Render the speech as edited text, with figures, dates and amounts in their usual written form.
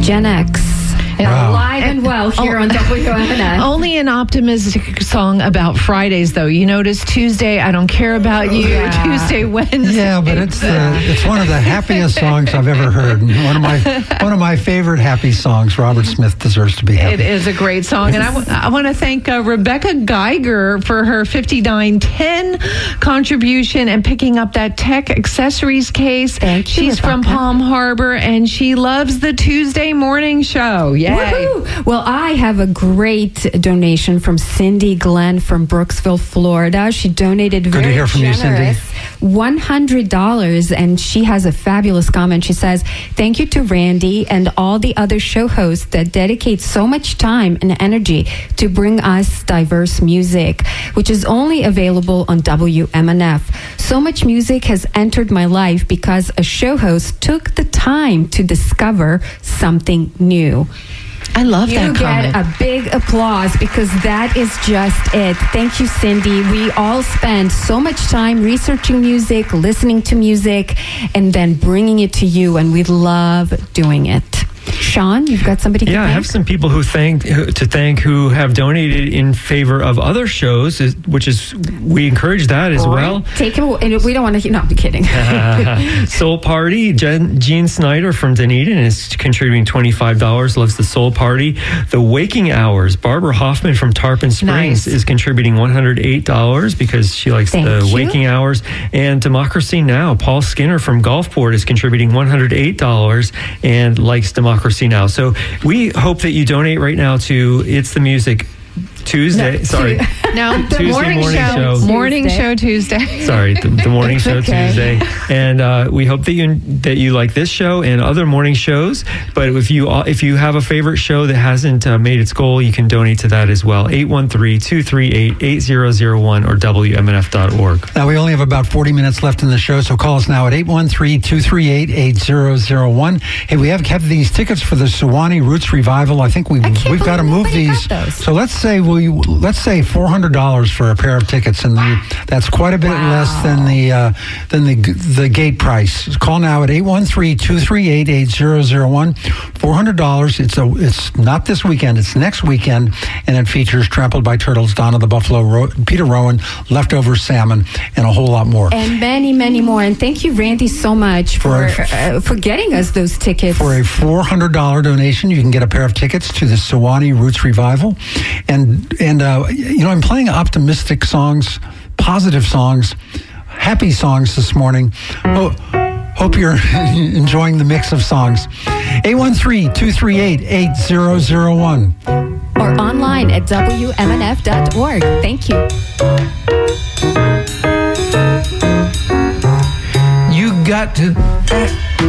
Gen X. Wow. Alive and well here on WMNF. Only an optimistic song about Fridays, though. You notice Tuesday, I don't care about you. Yeah. Tuesday, Wednesday. Yeah, but it's one of the happiest songs I've ever heard. And one of my favorite happy songs. Robert Smith deserves to be happy. It is a great song. And I want to thank Rebecca Geiger for her 5910 contribution and picking up that tech accessories case. Thank you, She's from Rebecca. Palm Harbor, and she loves the Tuesday morning show. Yay. Woohoo! Well, I have a great donation from Cindy Glenn from Brooksville, Florida. She donated Good to very hear from you, Cindy. generous $100, and she has a fabulous comment. She says, "Thank you to Randy and all the other show hosts that dedicate so much time and energy to bring us diverse music, which is only available on WMNF. So much music has entered my life because a show host took the time to discover something new." I love You that comment. get a big applause because that is just it. Thank you, Cindy. We all spend so much time researching music, listening to music, and then bringing it to you, and we love doing it. Sean, you've got somebody to Yeah, I thank? have some people who who have donated in favor of other shows, which is, we encourage that as well. Take him away. And we don't want to, no, I'm kidding. Soul Party, Gene Snyder from Dunedin is contributing $25, loves the Soul Party. The Waking Hours, Barbara Hoffman from Tarpon Springs Nice. is contributing $108 because she likes Thank the you. Waking Hours. And Democracy Now, Paul Skinner from Gulfport is contributing $108 and likes Democracy Now. So we hope that you donate right now to It's the Music Tuesday. No, the Tuesday morning morning show. Morning Tuesday. show Tuesday. Sorry, the morning It's show okay. Tuesday, and we hope that you like this show and other morning shows. But if you have a favorite show that hasn't made its goal, you can donate to that as well. 813-238-8001 or WMNF.org. Now, we only have about 40 minutes left in the show, so call us now at 813-238-8001. Hey, we have kept these tickets for the Sewanee Roots Revival. I think we've got to move nobody these. got those. So let's say $400 for a pair of tickets, and that's quite a bit less than the gate price. Call now at 813-238-8001. $400. It's not this weekend. It's next weekend, and it features Trampled by Turtles, Donna the Buffalo, Peter Rowan, Leftover Salmon, and a whole lot more. And many, many more. And thank you, Randy, so much for getting us those tickets. For a $400 donation, you can get a pair of tickets to the Sewanee Roots Revival. And I'm playing optimistic songs, positive songs, happy songs this morning. Hope you're enjoying the mix of songs. 813-238-8001. Or online at WMNF.org. Thank you. You got to